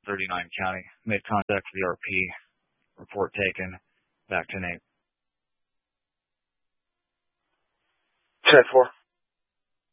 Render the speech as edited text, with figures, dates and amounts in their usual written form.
39 County. Made contact with the RP. Report taken. Back to Nate. 10-4.